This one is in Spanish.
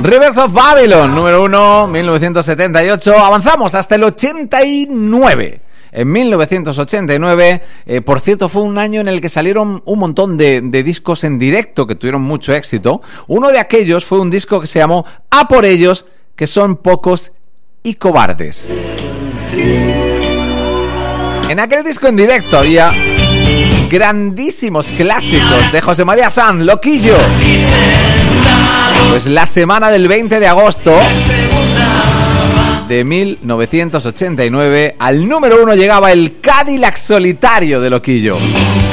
Rivers of Babylon, número 1, 1978. Avanzamos hasta el 89. En 1989, por cierto, fue un año en el que salieron un montón de discos en directo que tuvieron mucho éxito. Uno de aquellos fue un disco que se llamó A por ellos, que son pocos y cobardes. En aquel disco en directo había grandísimos clásicos de José María Sanz, Loquillo. Pues la semana del 20 de agosto de 1989, al número 1 llegaba el Cadillac Solitario de Loquillo.